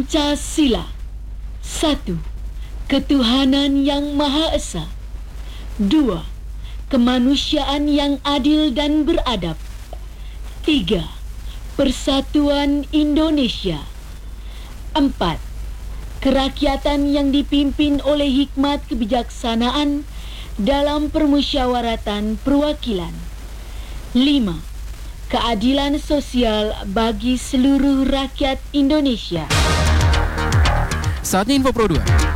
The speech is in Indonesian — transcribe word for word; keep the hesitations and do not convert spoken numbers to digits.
Pancasila. Satu, ketuhanan yang Maha Esa. Dua, kemanusiaan yang adil dan beradab. Tiga, persatuan Indonesia. Empat, kerakyatan yang dipimpin oleh hikmat kebijaksanaan dalam permusyawaratan perwakilan. Lima, keadilan sosial bagi seluruh rakyat Indonesia. Saatnya Info Pro dua.